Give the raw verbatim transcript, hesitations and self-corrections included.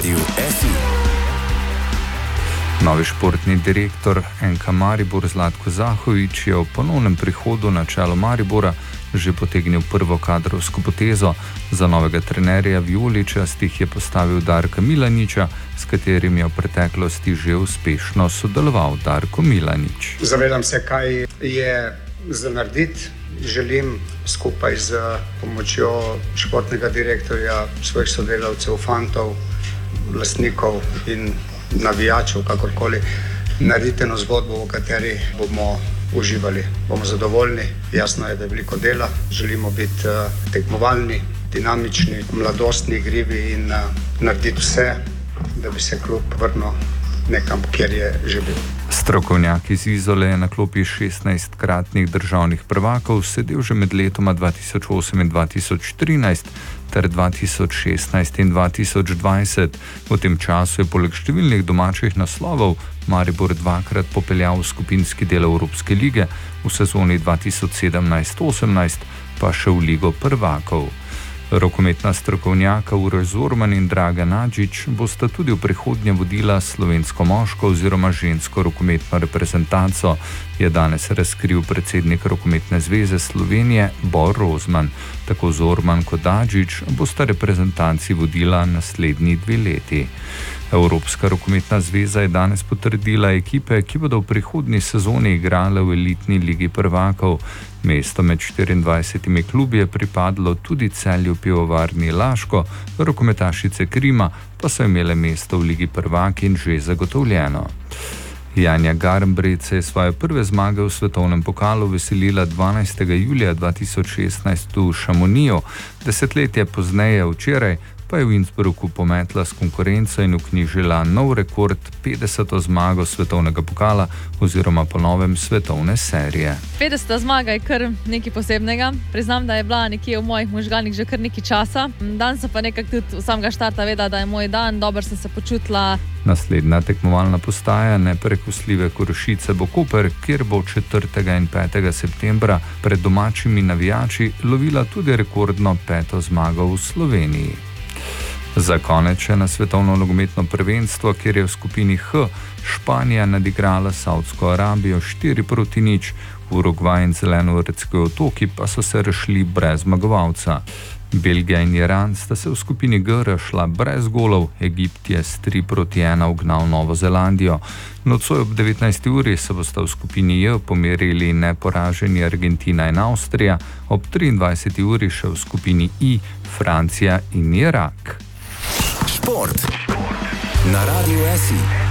Radiu S I. Novi športni direktor N K Maribor Zlatko Zahovič je o ponovnem prihodu na čelo Maribora že potegnil prvo kadrovsko potezo. Za novega trenerja vijoličastih je postavil Darka Milaniča, s katerim je v preteklosti že uspešno sodeloval Darko Milanič. Zavedam se, kaj je za narediti. Želim skupaj z pomočjo športnega direktorja, svojih sodelavcev, fantov, lastnikov in navijačev, kakorkoli, narediti eno zgodbo, v kateri bomo uživali, bomo zadovoljni. Jasno je, da je veliko dela. Želimo biti uh, tekmovalni, dinamični, mladostni, igrivi in uh, narediti vse, da bi se klub vrnil nekam, kjer je že bil. Strokovnjak iz Izole je na klopi šestnajstkratnih državnih prvakov sedel že med letoma dva tisoč osem in dva tisoč trinajst ter dva tisoč šestnajst in dva tisoč dvajset. V tem času je poleg številnih domačih naslovov Maribor dvakrat popeljal v skupinski del Evropske lige, v sezoni dva tisoč sedemnajst osemnajst pa še v ligo prvakov. Rokometna strokovnjaka Uroš Zorman in Draga Nadžič bosta tudi v prihodnje vodila slovensko moško oziroma žensko rokometno reprezentanco, je danes razkril predsednik Rokometne zveze Slovenije Bor Rozman. Tako Zorman kot Nadžič bosta reprezentanci vodila naslednji dve leti. Evropska rokometna zveza je danes potrdila ekipe, ki bodo v prihodnji sezoni igrale v elitni ligi prvakov. Mesto med štiriindvajsetimi klubi je pripadlo tudi Celju Pivovarni Laško, rokometašice Krima pa so imele mesto v ligi prvakinj že zagotovljeno. Janja Garnbret se je svoje prve zmage v svetovnem pokalu veselila dvanajstega julija dva tisoč šestnajst v Šamoniju, desetletje pozneje včeraj pa je v Innsbrucku pometla s konkurenco in vknjižila nov rekord, petdeseto zmago svetovnega pokala oziroma po novem svetovne serije. petdeseta zmaga je kar nekaj posebnega. Priznam, da je bila nekje v mojih možganih že kar nekaj časa. Dan sem pa nekako tudi v samega štarta vedela, da je moj dan, dobro sem se počutila. Naslednja tekmovalna postaja neprekosljive Korošice bo Koper, kjer bo četrtega in petega septembra pred domačimi navijači lovila tudi rekordno peto zmago v Sloveniji. Za konec še na svetovno nogometno prvenstvo, kjer je v skupini H Španija nadigrala Savdsko Arabijo štiri proti nič, Urugvaj in Zelenovrtski otoki pa so se rešili brez zmagovalca. Belgija in Iran sta se v skupini G rešila brez golov, Egipt je s tri proti ena ugnal Novo Zelandijo. Nocoj ob devetnajsti uri se bosta v skupini J pomerili neporaženi Argentina in Avstrija, ob triindvajseti uri še v skupini I Francija in Irak. Šport na Radiu S I.